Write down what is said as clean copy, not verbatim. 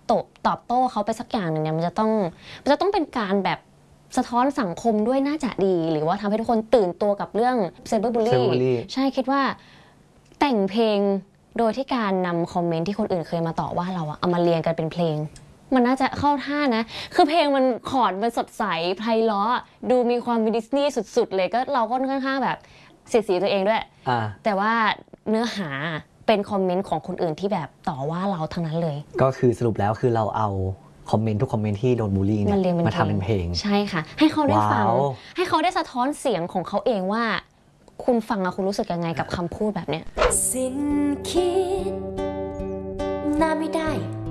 ตอบโต้เขาไปสักอย่างหนึ่งเนี่ยมันจะต้องเป็นการแบบสะท้อนสังคมด้วยน่าจะดีหรือว่าทำให้ทุกคนตื่นตัวกับเรื่องไซเบอร์บูลลี่ใช่คิดว่าแต่งเพลงโดยที่การนำคอมเมนต์ที่คนอื่นเคยมาต่อว่าเราเอามาเรียงกันเป็นเพลงมันน่าจะเข้าท่านะคือเพลงมันคอร์ดมันสดใสไพเราะดูมีความดิสนีย์สุดๆเลยก็เราก็ค่อนข้างแบบเสียดสีตัวเองด้วยแต่ว่าเนื้อหาเป็นคอมเมนต์ของคนอื่นที่แบบต่อว่าเราทั้งนั้นเลยก็คือสรุปแล้วคือเราเอาคอมเมนต์ทุกคอมเมนต์ที่โดนบูลลี่เนี่ยมาทำเป็นเพลงใช่ค่ะให้เขาได้ฟังให้เขาได้สะท้อนเสียงของเขาเองว่าคุณฟังแล้วคุณรู้สึกยังไงกับคำพูดแบบเนี้ยสิ้นคิดน่าไม่ได้